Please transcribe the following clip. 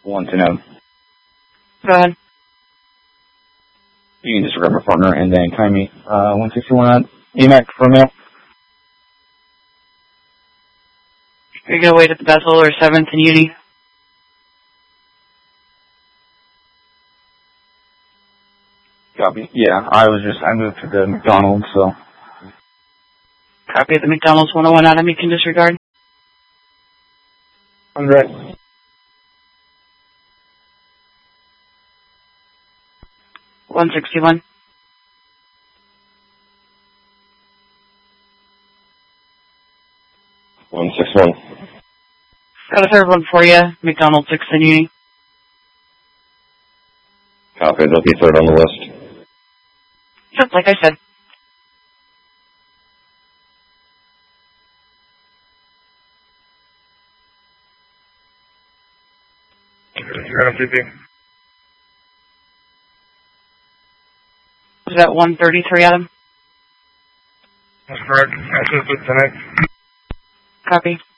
Want to know. Go ahead. You can just grab my partner and then time me 161 on AMAC for a mail. Are you going to wait at the Bethel or 7th and Uni? Copy. Yeah, I moved to the McDonald's, so. Copy at the McDonald's 101 Adam, you can disregard. 100. 161. Got a third one for you, McDonald's 6th and Uni. Copy, there'll be third on the list. Yep, like I said. Was that 133, Adam? That's correct. That's it for tonight. Copy.